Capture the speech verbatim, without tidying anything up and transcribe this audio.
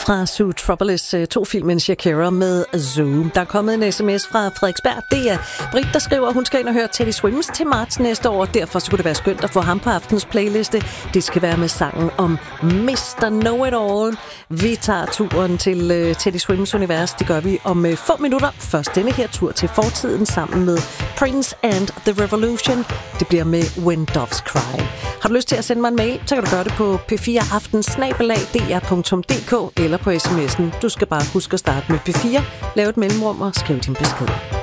fra Zootropolis, to filmen Shakira med Zoo. Der er kommet en sms fra Frederiksberg. Det er Britt, der skriver, at hun skal ind og høre Teddy Swims til marts næste år. Derfor skulle det være skønt at få ham på aftens playliste. Det skal være med sangen om mister Know-It-All. Vi tager turen til uh, Teddy Swims univers. Det gør vi om uh, få minutter. Først denne her tur til fortiden sammen med Prince and the Revolution. Det bliver med When Doves Cry. Har du lyst til at sende mig en mail, så kan du gøre det på p fire aften snabel-a d r punktum d k eller på sms'en. Du skal bare huske at starte med P fire, lave et mellemrum og skrive din besked.